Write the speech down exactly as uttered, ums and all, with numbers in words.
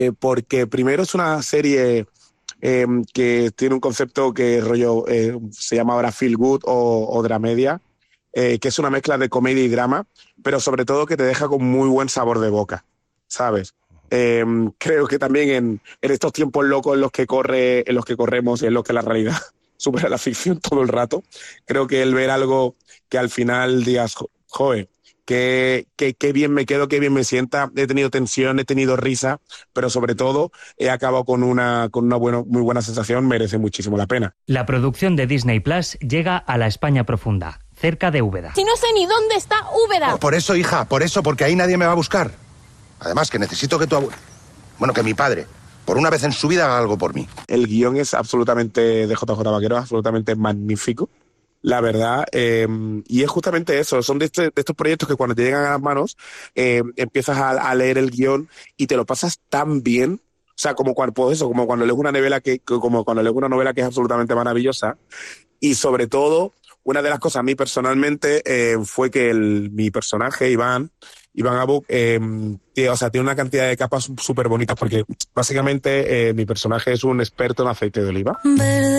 eh, porque primero es una serie eh, que tiene un concepto que rollo eh, se llama ahora Feel Good o, o Dramedia, eh, que es una mezcla de comedia y drama, pero sobre todo que te deja con muy buen sabor de boca, ¿sabes? Eh, creo que también en, en estos tiempos locos en los que corre, en los que corremos y en los que la realidad supera la ficción todo el rato, creo que el ver algo que al final digas, "Jo- joder, qué, qué, qué bien me quedo, qué bien me sienta, he tenido tensión, he tenido risa, pero sobre todo he acabado con una, con una bueno, muy buena sensación, merece muchísimo la pena". La producción de Disney Plus llega a la España profunda, cerca de Úbeda. Si no sé ni dónde está Úbeda. Oh, por eso, hija, por eso, porque ahí nadie me va a buscar. Además, que necesito que tu abuelo... Bueno, que mi padre, por una vez en su vida, haga algo por mí. El guión es absolutamente, de J J Vaquero, absolutamente magnífico, la verdad. Eh, y es justamente eso, son de, este, de estos proyectos que cuando te llegan a las manos, eh, empiezas a, a leer el guión y te lo pasas tan bien. O sea, como cuando, pues eso, como cuando lees una novela que, como cuando lees una novela que es absolutamente maravillosa. Y sobre todo, una de las cosas a mí personalmente eh, fue que el, mi personaje, Iván, Iván Abuk, eh, tiene, o sea, tiene una cantidad de capas súper bonitas porque básicamente eh, mi personaje es un experto en aceite de oliva. Verde.